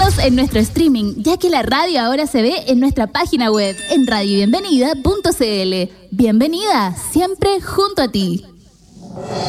esperamos en nuestro streaming, ya que la radio ahora se ve en nuestra página web, en radiobienvenida.cl. Bienvenida, siempre junto a ti.